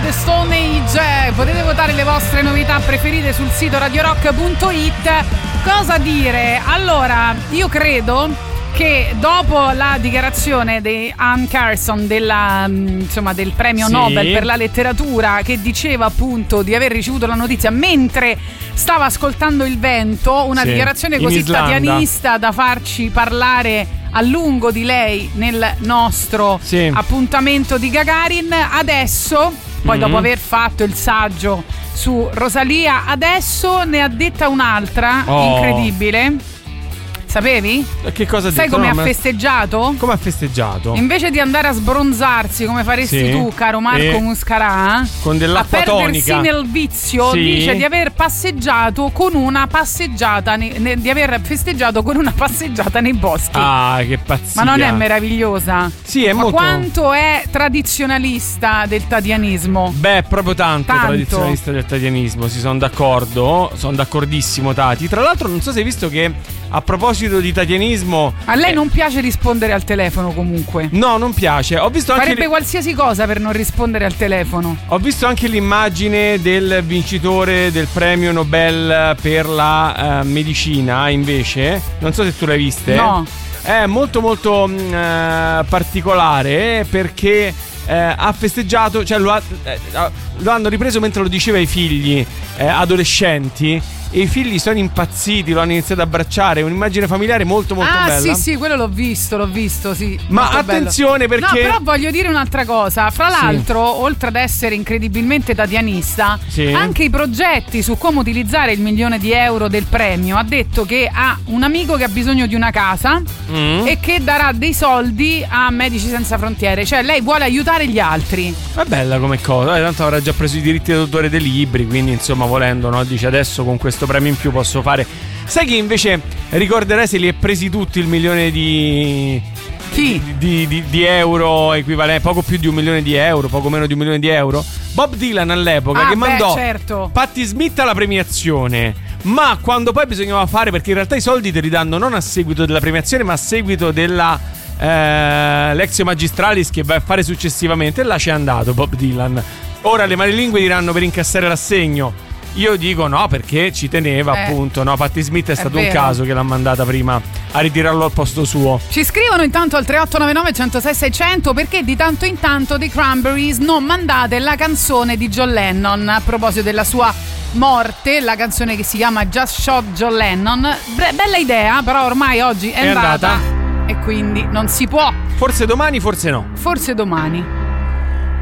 the Stone Age. Potete votare le vostre novità preferite sul sito radiorock.it. Cosa dire? Allora, io credo che dopo la dichiarazione di Anne Carson del premio Nobel per la letteratura, che diceva appunto di aver ricevuto la notizia mentre stava ascoltando il vento, una dichiarazione così tatianista da farci parlare a lungo di lei nel nostro appuntamento di Gagarin, adesso poi dopo aver fatto il saggio su Rosalia, adesso ne ha detta un'altra incredibile. Sapevi? Che cosa ha detto? Sai come ha festeggiato? Come ha festeggiato? Invece di andare a sbronzarsi come faresti tu, caro Marco Muscarà, con dell'acqua tonica, a perdersi nel vizio, dice di aver passeggiato con una passeggiata di aver festeggiato con una passeggiata nei boschi. Ah, che pazzia. Ma non è meravigliosa? Sì, è ma molto. Quanto è tradizionalista del tatianismo? Beh, proprio tanto tradizionalista del tatianismo, si sono d'accordo, sono d'accordissimo Tati. Tra l'altro non so se hai visto che a proposito di tatianismo, a lei non piace rispondere al telefono comunque? No, non piace. Ho visto anche farebbe qualsiasi cosa per non rispondere al telefono. Ho visto anche l'immagine del vincitore del premio Nobel per la medicina, invece. Non so se tu l'hai vista. No. È molto molto particolare perché ha festeggiato, cioè lo hanno ripreso mentre lo diceva ai figli adolescenti. E i figli sono impazziti, lo hanno iniziato ad abbracciare. Un'immagine familiare molto molto bella. Sì, quello l'ho visto, sì. Ma attenzione bello. Perché no, però voglio dire un'altra cosa. Fra l'altro, oltre ad essere incredibilmente tatianista, anche i progetti su come utilizzare il €1.000.000 del premio, ha detto che ha un amico che ha bisogno di una casa e che darà dei soldi a Medici Senza Frontiere. Cioè lei vuole aiutare gli altri. È bella come cosa, tanto avrà già preso i diritti d'autore dei libri, quindi insomma volendo, no? Dice adesso con questo premio in più posso fare. Sai chi invece ricorderai se li è presi tutti il milione di euro equivalente, poco più di €1.000.000, poco meno di €1.000.000? Bob Dylan all'epoca che mandò Patti Smith alla premiazione. Ma quando poi bisognava fare, perché in realtà i soldi te li danno non a seguito della premiazione ma a seguito della Lectio Magistralis che vai a fare successivamente, e là c'è andato Bob Dylan. Ora le malelingue diranno per incassare l'assegno. Io dico no, perché ci teneva appunto, no? Patti Smith è stato un caso che l'ha mandata prima a ritirarlo al posto suo. Ci scrivono intanto al 3899 106 600 perché di tanto in tanto The Cranberries non mandate la canzone di John Lennon a proposito della sua morte, la canzone che si chiama Just Shot John Lennon. Bella idea, però ormai oggi è andata e quindi non si può. Forse domani, forse no. Forse domani.